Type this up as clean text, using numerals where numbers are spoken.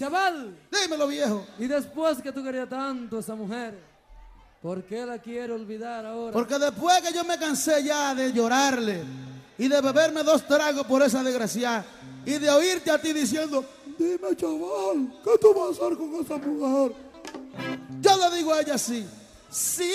Chaval, Dímelo, viejo. y después que tú querías tanto a esa mujer, ¿por qué la quiere olvidar ahora? Porque después que yo me cansé ya de llorarle y de beberme 2 tragos por esa desgracia y de oírte a ti diciendo, dime, chaval, ¿qué tú vas a hacer con esa mujer? Yo le digo a ella así, sí.